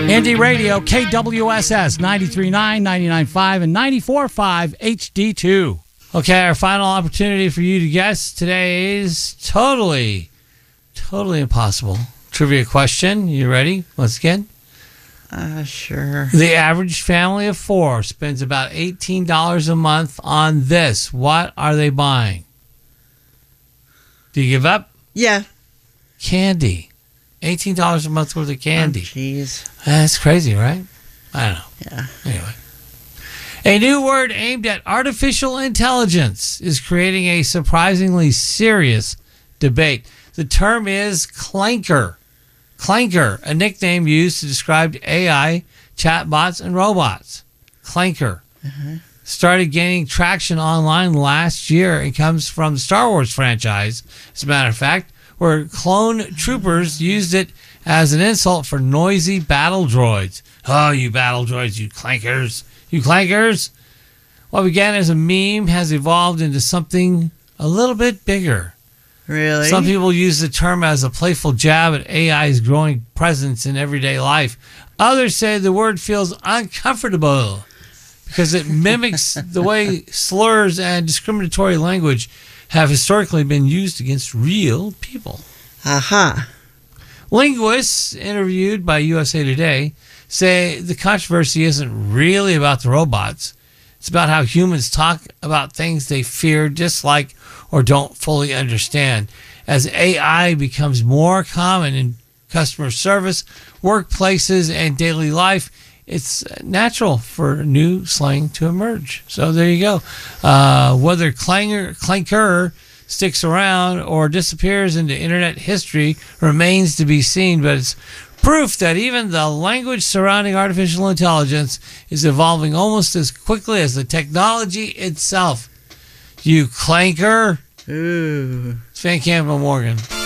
Indie Radio, KWSS, 93.9, 99.5, and 94.5 HD2. Okay, our final opportunity for you to guess today's totally impossible trivia question. You ready? Once again? Sure. The average family of four spends about $18 a month on this. What are they buying? Do you give up? Yeah. Candy. $18 a month worth of candy. Jeez. That's crazy, right? I don't know. Yeah. Anyway. A new word aimed at artificial intelligence is creating a surprisingly serious debate. The term is clanker. Clanker, a nickname used to describe AI, chatbots, and robots. Clanker. Started gaining traction online last year. It comes from the Star Wars franchise, as a matter of fact, where clone troopers used it as an insult for noisy battle droids. Oh, you battle droids, you clankers. You clankers. What began as a meme has evolved into something a little bit bigger. Really? Some people use the term as a playful jab at AI's growing presence in everyday life. Others say the word feels uncomfortable because it mimics the way slurs and discriminatory language have historically been used against real people. Aha. Linguists interviewed by USA Today say the controversy isn't really about the robots. It's about how humans talk about things they fear, dislike, or don't fully understand. As AI becomes more common in customer service, workplaces, and daily life, it's natural for new slang to emerge. So there you go. Whether clanker sticks around or disappears into internet history remains to be seen, but it's proof that even the language surrounding artificial intelligence is evolving almost as quickly as the technology itself. You clanker. Ooh. It's Van Campbell Morgan.